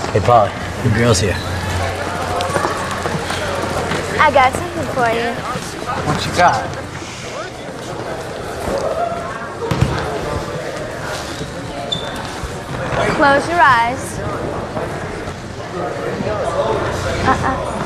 Hey, Polly, your girl's here. I got something for you. What you got? Close your eyes.